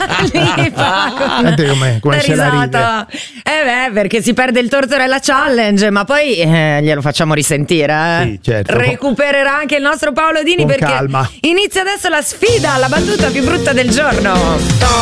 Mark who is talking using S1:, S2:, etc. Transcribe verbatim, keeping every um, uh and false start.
S1: lì fa
S2: Senti come, come se la ride.
S1: Eh beh, perché si perde il Tortorella Challenge, ma poi eh, glielo facciamo risentire. Eh.
S2: Sì, certo.
S1: Recupererà anche il nostro Paolo Dini
S2: Con
S1: perché
S2: calma.
S1: inizia adesso la sfida, la battuta più brutta del giorno.